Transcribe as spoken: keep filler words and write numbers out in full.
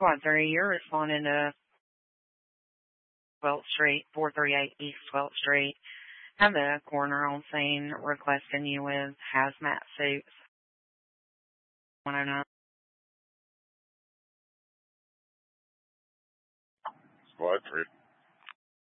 Squad three, you're responding to twelfth Street, four thirty-eight East twelfth Street. Have the coroner on scene requesting you with hazmat suits. one oh nine. Squad three.